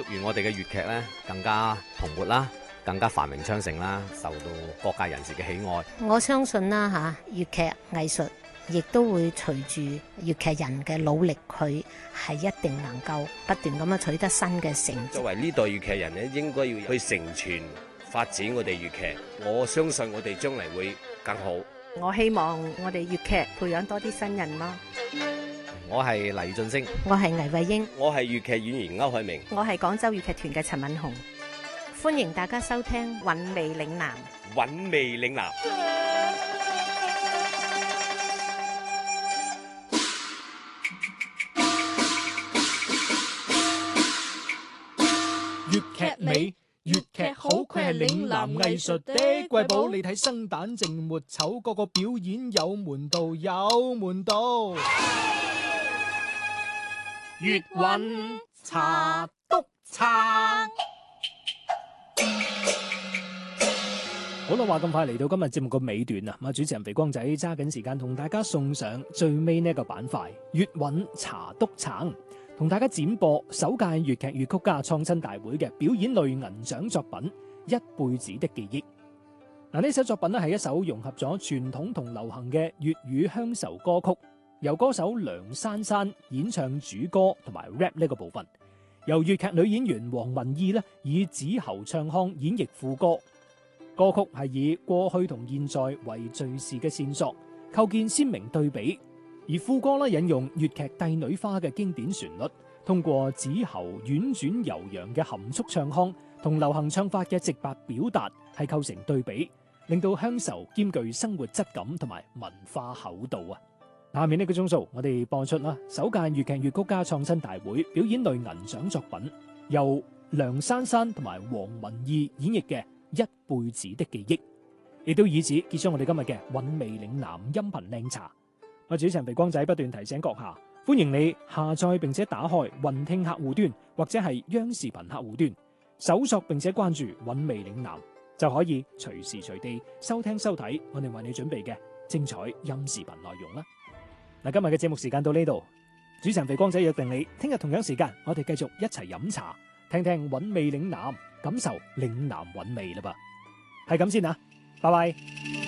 願我哋嘅粵劇咧更加蓬勃啦，更加繁榮昌盛啦，受到各界人士嘅喜愛。 我相信啦嚇，粵劇藝術亦都會隨住粵劇人嘅努力，佢係一定能夠不斷咁樣取得新嘅成績。 作為呢代粵劇人咧，應該要去承傳發展我哋粵劇。我相信我哋將嚟會更好。 我希望我哋粵劇培養多啲新人咯。 我係黎俊升， 我係倪慧英， 我係粵劇演員歐海明， 我係廣州粵劇團嘅陳敏雄。 歡迎大家收聽《韻味嶺南》。 韻味嶺南。 粵劇美，粵劇好，佢係嶺南藝術的瑰寶。你睇生旦淨末丑，個個表演有門道，有門道。粵韻茶篤撐。好啦，話咁快嚟到今日節目個尾段啊！咁主持人肥光仔揸緊時間同大家送上最尾呢一個板塊粵韻茶篤撐，同大家展播首屆粵劇粵曲家創新大會嘅表演類銀獎作品《一輩子的記憶》。嗱，呢首作品咧係一首融合咗傳統同流行嘅粵語鄉愁歌曲，由歌手梁珊珊演唱主歌同埋 rap 呢個部分，由粵劇女演員黃文意咧以子喉唱腔演繹副歌。歌曲係以過去同現在為敘事嘅線索，構建鮮明對比。而副歌引用粵劇《帝女花》嘅經典旋律，通過子喉婉轉悠揚嘅含蓄唱腔同流行唱法嘅直白表達，係構成對比，令到鄉愁兼具生活質感同埋文化厚度啊！下面呢個鐘數，我哋播出啦首屆粵劇粵曲家創新大會表演類銀獎作品，由梁珊珊同埋黃文意演繹嘅一輩子的記憶，亦都以此結束我哋今日嘅韻味嶺南音頻靚茶。我主持人肥光仔不斷提醒閣下，歡迎你下載並且打開雲聽客戶端或者係央視頻客戶端，搜索並且關注韻味嶺南，就可以隨時隨地收聽收睇我哋為你準備嘅精彩音視頻內容啦。嗱，今日嘅節目時間到呢度，主持人肥光仔約定你聽日同樣時間，我哋繼續一齊飲茶，聽聽韻味嶺南，感受嶺南韻味啦噃，係咁先啊，拜拜。